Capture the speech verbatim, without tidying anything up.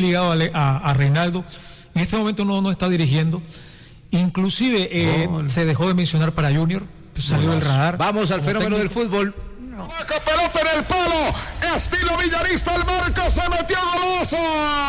ligado a, a, a Reinaldo. En este momento no, no está dirigiendo. Inclusive eh, oh, se dejó de mencionar para Junior, pues salió del radar. Vamos al fenómeno técnico del fútbol. Baja pelota en el palo, estilo villarista, el marco se metió goloso.